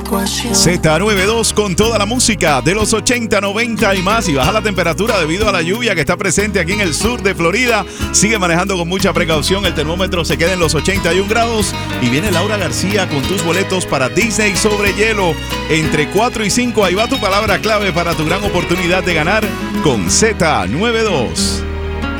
Z92 con toda la música de los 80, 90 y más. Y baja la temperatura debido a la lluvia que está presente aquí en el sur de Florida. Sigue manejando con mucha precaución. El termómetro se queda en los 81 grados. Y viene Laura García con tus boletos para Disney sobre hielo. Entre 4 y 5, ahí va tu palabra clave para tu gran oportunidad de ganar con Z92.